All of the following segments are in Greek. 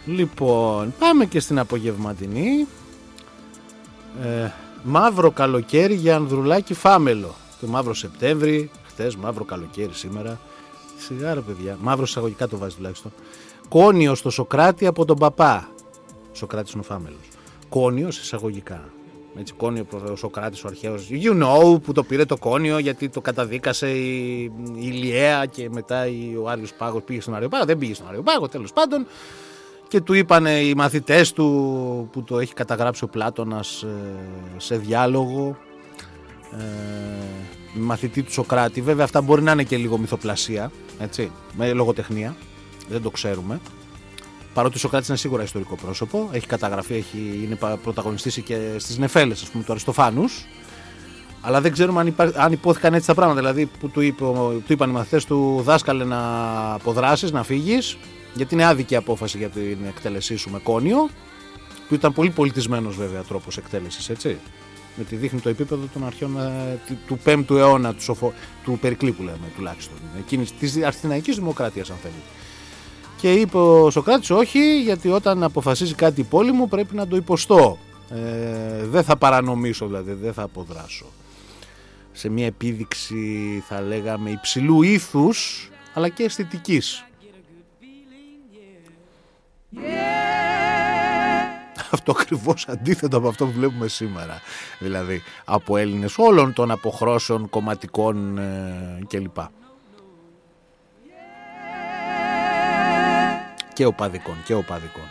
Λοιπόν, πάμε και στην απογευματινή. Μαύρο καλοκαίρι για Ανδρουλάκη Φάμελο. Το μαύρο Σεπτέμβρη, χτες μαύρο καλοκαίρι σήμερα. Σιγά ρε παιδιά, μαύρο εισαγωγικά το βάζει τουλάχιστον. Κόνιο στο Σοκράτη από τον παπά. Σοκράτης είναι ο Φάμελος. Κόνιος εισαγωγικά. Έτσι, κόνιο ο Σοκράτης ο αρχαίος. You know, που το πήρε το κόνιο γιατί το καταδίκασε η Ηλιαία και μετά ο Άριος Πάγος πήγε στον Άριο Πάγο. Δεν πήγε στον Άριο Πάγο, τέλος πάντων. Και του είπανε οι μαθητές του, που το έχει καταγράψει ο Πλάτωνας σε διάλογο, μαθητή του Σοκράτη. Βέβαια αυτά μπορεί να είναι και λίγο μυθοπλασία, έτσι, με λογοτεχνία, δεν το ξέρουμε. Παρότι ο Σοκράτης είναι σίγουρα ιστορικό πρόσωπο, έχει καταγραφεί, είναι πρωταγωνιστής και στις νεφέλες, ας πούμε, του Αριστοφάνους. Αλλά δεν ξέρουμε αν υπόθηκαν έτσι τα πράγματα. Δηλαδή που του είπαν οι μαθητές του, δάσκαλε να αποδράσεις, να φύγεις, γιατί είναι άδικη απόφαση για την εκτέλεσή σου με κόνιο, που ήταν πολύ πολιτισμένος βέβαια τρόπος εκτέλεσης, έτσι. Γιατί δείχνει το επίπεδο των αρχαίων του 5ου αιώνα, του Περικλή που λέμε τουλάχιστον. Εκείνης της Αθηναϊκής Δημοκρατίας, αν θέλει. Και είπε ο Σοκράτης, όχι, γιατί όταν αποφασίζει κάτι πόλεμο πρέπει να το υποστώ. Δεν θα παρανομήσω, δηλαδή, δεν θα αποδράσω. Σε μια επίδειξη, θα λέγαμε, υψηλού ήθους, αλλά και αισθητικής. Αυτό ακριβώς αντίθετο από αυτό που βλέπουμε σήμερα. Δηλαδή, από Έλληνες όλων των αποχρώσεων, κομματικών κλπ. Και οπαδικών, και οπαδικών.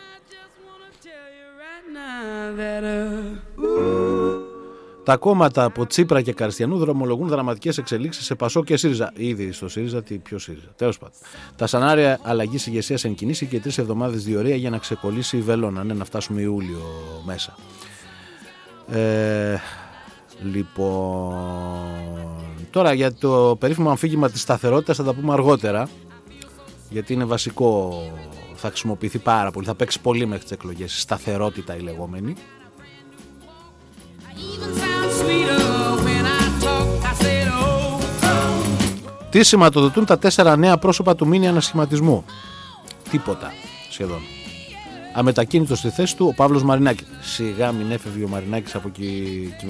Τα κόμματα από Τσίπρα και Καριστιανού δρομολογούν δραματικές εξελίξεις σε Πασόκ και ΣΥΡΙΖΑ. Ήδη στο ΣΥΡΙΖΑ, ποιο ΣΥΡΙΖΑ. Τέλος πάντων. Τα σενάρια αλλαγής ηγεσίας εν κινήσει και 3 εβδομάδες διορία για να ξεκολλήσει η βελόνα. Ναι, να φτάσουμε Ιούλιο μέσα. Λοιπόν. Τώρα για το περίφημο αμφίγημα της σταθερότητας θα τα πούμε αργότερα. Γιατί είναι βασικό. Θα χρησιμοποιηθεί πάρα πολύ. Θα παίξει πολύ μέχρι τις εκλογές. Η σταθερότητα η λεγόμενη. Τι σηματοδοτούν τα 4 νέα πρόσωπα του μίνι ανασχηματισμού? Τίποτα σχεδόν. Αμετακίνητο στη θέση του ο Παύλος Μαρινάκης. Σιγά μην έφευγε ο Μαρινάκης από κυβερνητική